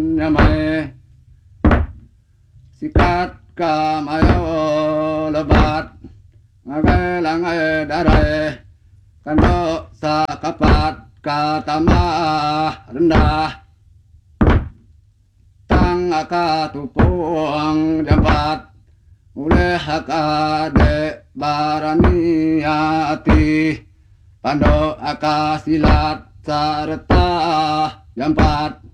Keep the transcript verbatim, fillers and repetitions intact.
nyamai sikat kamayo lebat ngagai langai darai kando sakapat katama rendah tang aka tupung jambat oleh hakade barani hati pando aka silat serta jampat